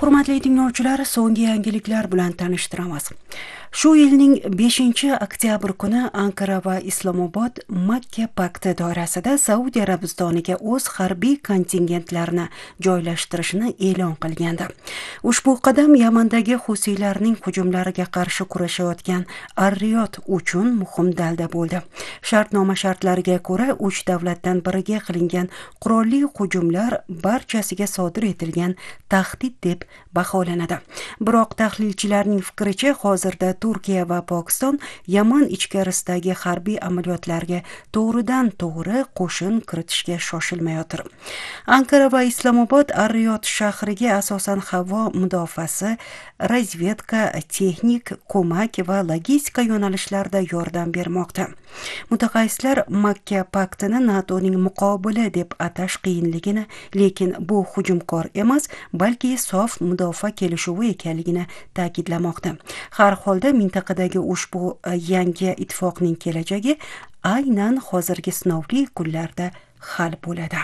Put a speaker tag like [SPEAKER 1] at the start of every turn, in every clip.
[SPEAKER 1] Hurmatli tinglovchilar, so'nggi yangiliklar bilan tanishtiramiz. Shu yilning 5-oktyabr kuni Ankara va Islomobod Makka pakti doirasida Saudiya Arabistoniga o'z harbiy kontingentlarini joylashtirishini e'lon qilgandi. Ushbu qadam Yamandagi Husiylarning hujumlariga qarshi kurashayotgan Ar-Riyod uchun muhim dalda bo'ldi. Shartnoma shartlariga ko'ra, 3 davlatdan biriga qilingan qurolli hujumlar barchasiga sodir etilgan tahdid deb baholanadi. Biroq tahlilchilarning fikricha, hozirda Turkiya va Pokiston Yaman ichkarisidagi harbiy amaliyotlarga to'g'ridan-to'g'ri qo'shin kiritishga shoshilmayotir. Ankara va Islomobod Ar-Riyod shahriga asosan havo mudofaasi, razvedka, texnik ko'mak va logistika yo'nalishlarida yordam bermoqda. Mutaxassislar Makka paktini NATOning muqobili deb atash qiyinligini, lekin bu hujumkor emas, balki sof mudofaa kelishuvi ekanligini ta'kidlamoqda. Har holda mintaqadagi ushbu yangi ittifoqning kelajagi aynan hozirgi sinovli kunlarda hal bo'ladi.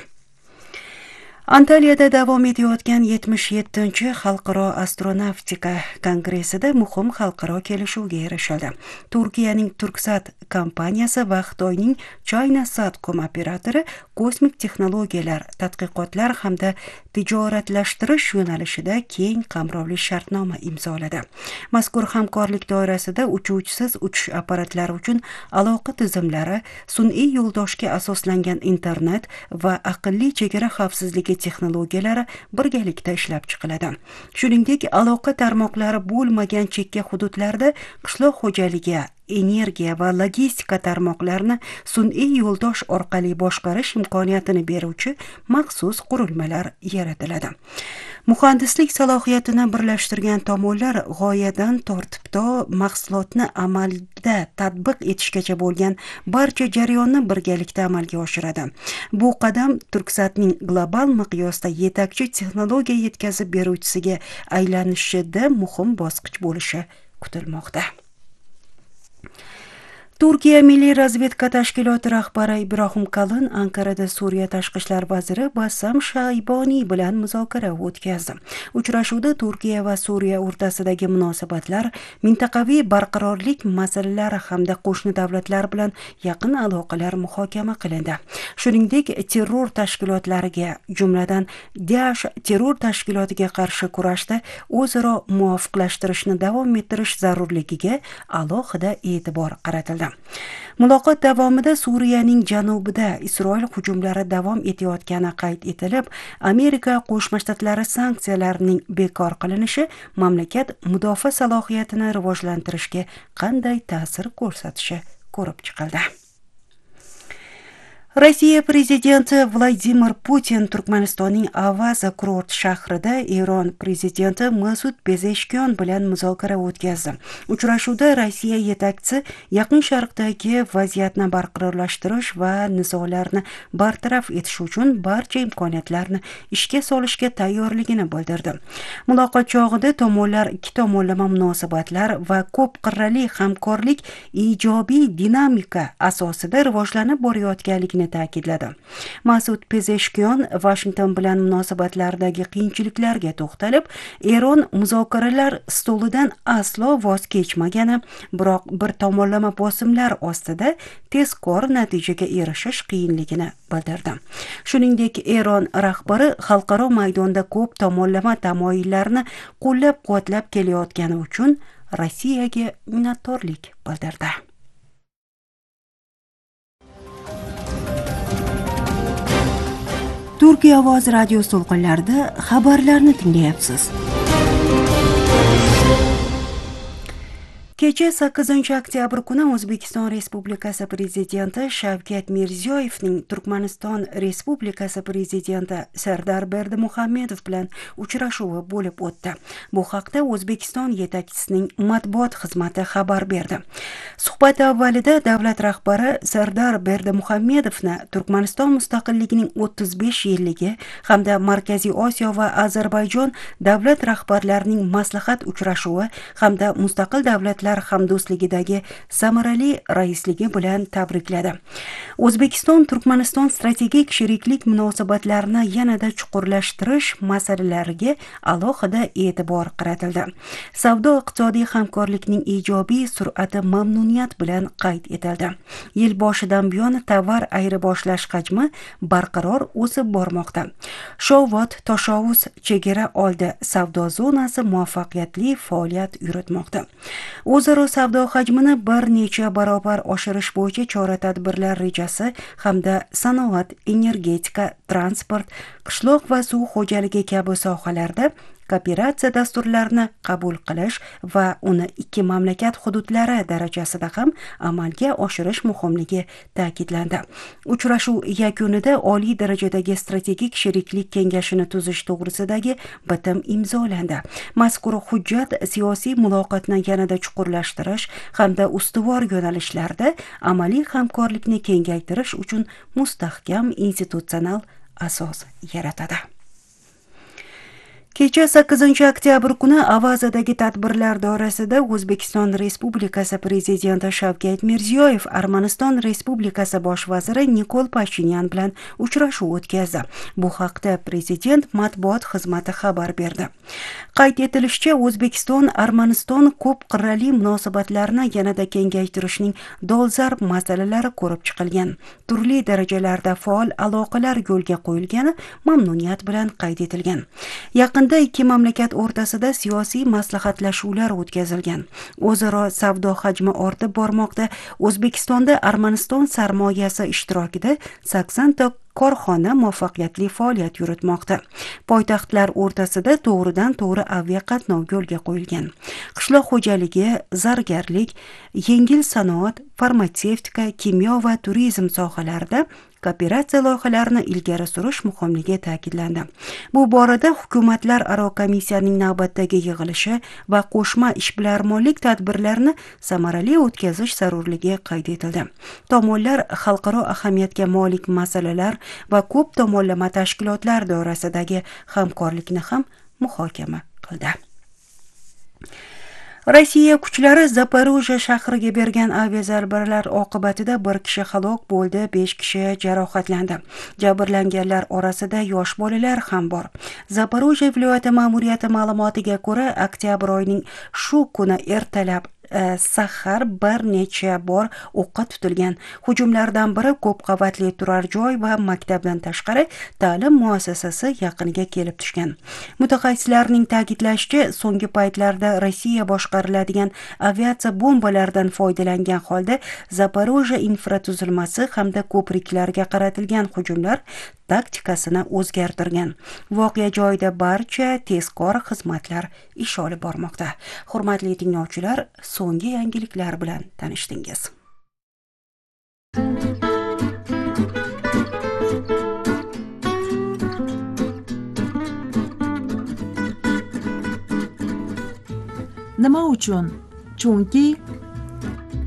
[SPEAKER 1] Antaliyada davom etayotgan 77-chi Xalqaro astronavtika kongressida muhim xalqaro kelishuvga erishildi. Turkiyaning Turksat kompaniyasi va Xitoyning Chinasatcom operatori kosmik texnologiyalar, tadqiqotlar hamda tijoratlashtirish yo'nalishida keng qamrovli shartnoma imzoladi. Mazkur hamkorlik doirasida uchuvchisiz uchish apparatlari uchun aloqa tizimlari, sun'iy yo'ldoshga asoslangan internet va aqlli chegara xavfsizligi texnologiyalari birgalikda ishlab chiqiladi. Shuningdek, aloqa tarmoqlari bo'lmagan chekka hududlarda qishloq xo'jaligi, energiya va logistika tarmoqlarini sun'iy yo'ldosh orqali boshqarish imkoniyatini beruvchi maxsus qurilmalar yaratiladi. Muhandislik salohiyatini birlashtirgan tomonlar g'oyadan tortib to mahsulotni amalda tatbiq etishgacha bo'lgan barcha jarayonni birgalikda amalga oshiradi. Bu qadam Turksatning global miqyosda yetakchi texnologiya yetkazib beruvchisiga aylanishida muhim bosqich bo'lishi kutilmoqda. Turkiya Milliy razvedka tashkiloti rahbari Ibrohim Kalin Ankarada Suriya tashqi ishlar vaziri Bassam Shayboniy bilan muzokara o'tkazdi. Uchrashuvda Turkiya va Suriya o'rtasidagi munosabatlar, mintaqaviy barqarorlik masalalari hamda qo'shni davlatlar bilan yaqin aloqalar muhokama qilindi. Shuningdek, terror tashkilotlariga, jumladan Daesh terror tashkilotiga qarshi kurashda o'zaro muvofiqlashtirishni davom ettirish zarurligiga alohida e'tibor qaratildi. Muloqot davomida Suriyaning janubida Isroil hujumlari davom etayotgani qayd etilib, Amerika Qo'shma Shtatlari sanksiyalarining bekor qilinishi mamlakat mudofaa salohiyatini rivojlantirishga qanday ta'sir ko'rsatishi ko'rib chiqildi. Rossiya prezidenti Vladimir Putin Turkmanistonning Avaza kurort shahrida Eron prezidenti Masud Pezeshkian bilan muzokara o'tkazdi. Uchrashuvda Rossiya yetakchisi Yaqin Sharqdagi vaziyatni barqarorlashtirish va nizolarni bartaraf etish uchun barcha imkoniyatlarni ishga solishga tayyorligini bildirdi. Muloqot chog'ida tomonlar ikki tomonlama munosabatlar va ko'p qirrali hamkorlik ijobiy dinamika asosida rivojlanib borayotganligini ta'kidladi. Masud Pezeshkian Washington bilan munosabatlardagi qiyinchiliklarga to'xtalib, Eron muzokaralar stolidan aslo voz kechmagani, biroq bir tomonlama bosimlar ostida tezkor natijaga erishish qiyinligini bildirdi. Shuningdek, Eron rahbari xalqaro maydonda ko'p tomonlama tamoyillarni qo'llab-quvvatlab kelayotgani uchun Rossiyaga minnatdorlik bildirdi. Turkiya ovoz radio to'lqinlarida xabarlarni tinglayapsiz. Kecha 8-oktyabr kuni O'zbekiston Respublikasi Prezidenti Shavkat Mirziyoyevning Turkmaniston Respublikasi Prezidenti Sardar Berdimuhamedov bilan uchrashuvi bo'lib o'tdi. Bu haqda O'zbekiston yetakchisining matbuot xizmati xabar berdi. Suhbat avvalida davlat rahbari Sardar Berdimuhamedovni Turkmaniston mustaqilligining 35 yilligi hamda Markaziy Osiyo va Ozarbayjon davlat rahbarlarining maslahat uchrashuvi hamda mustaqil davlatlar davlatlar hamdo'stligidagi samarali raisligi bilan tabrikladi. O'zbekiston Turkmaniston strategik sheriklik munosabatlarini yanada chuqurlashtirish masalalariga alohida e'tibor qaratildi. Savdo-iqtisodiy hamkorlikning ijobiy sur'ati mamnuniyat bilan qayd etildi. Yil boshidan buyon tovar ayirboshlash hajmi barqaror o'sib bormoqda. Shovot-Toshovuz chegara oldi savdo zonasi muvaffaqiyatli faoliyat yuritmoqda. O'zaro savdo hajmini bir necha barobar oshirish bo'yicha chora-tadbirlar rejasi hamda sanoat, energetika, transport, qishloq va suv xo'jaligi kabi sohalarda kooperatsiya dasturlarini qabul qilish va uni ikki mamlakat hududlari darajasida ham amalga oshirish muhimligi ta'kidlandi. Uchrashuv yakunida oliy darajadagi strategik sheriklik kengashini tuzish to'g'risidagi bitim imzolandi. Mazkur hujjat siyosiy muloqotni yanada chuqurlashtirish hamda ustuvor yo'nalishlarda amaliy hamkorlikni kengaytirish uchun mustahkam institutsional asos yaratadi. Kecha 8-oktyabr kuni Avazadagi tadbirlar doirasida O'zbekiston Respublikasi Prezidenti Shavkat Mirziyoyev Armaniston Respublikasi bosh vaziri Nikol Pashinyan bilan uchrashuv o'tkazdi. Bu haqda Prezident matbuot xizmati xabar berdi. Qayd etilishicha, O'zbekiston Armaniston ko'p qirrali munosabatlarni yanada kengaytirishning dolzarb masalalari ko'rib chiqilgan. Turli darajalarda faol aloqalar yo'lga qo'yilgani mamnuniyat bilan qayd etilgan. Yaqin ikki mamlakat o'rtasida siyosiy maslahatlashuvlar o'tkazilgan. O'zaro savdo hajmi ortib bormoqda. O'zbekistonda Armaniston sarmoyasi ishtirokida 80 ta korxona muvaffaqiyatli faoliyat yuritmoqda. Poytaxtlar o'rtasida to'g'ridan-to'g'ri aviaqatnov yo'lga qo'yilgan. Qishloq xo'jaligi, zargarlik, yengil sanoat, farmatsevtika, kimyo va turizm sohalarida kooperatsiya loyihalarini ilgari surish muhimligi ta'kidlandi. Bu borada hukumatlararo komissiyaning navbatdagi yig'ilishi va qo'shma ishbilarmonlik tadbirlarini samarali o'tkazish zarurligi qayd etildi. Tomonlar xalqaro ahamiyatga molik masalalar va ko'p tomonlama tashkilotlar doirasidagi hamkorlikni ham muhokama qildi. Rossiya kuchlari Zaporojye shahriga bergan aviazarbalar oqibatida bir kishi halok bo'ldi, 5 kishi jarohatlandi. Jabrlanganlar orasida yosh bolalar ham bor. Zaporojye viloyati ma'muriyati ma'lumotiga ko'ra, oktyabr oyining shu kuni ertalab sahar bir necha bor o'qqa tutilgan. Hujumlardan biri ko'p qavatli turar joy va maktabdan tashqari ta'lim muassasasi yaqiniga kelib tushgan. Mutaxassislarning ta'kidlashicha, so'nggi paytlarda Rossiya boshqariladigan aviatsiya bombalaridan foydalangan holda Zaporojye infratuzilmasi hamda ko'priklarga qaratilgan hujumlar taktikasini o'zgartirgan. Voqea joyida barcha tezkor xizmatlar ish olib bormoqda. Hurmatli tinglovchilar, so'nggi yangiliklar bilan tanishdingiz.
[SPEAKER 2] Nima uchun? Chunki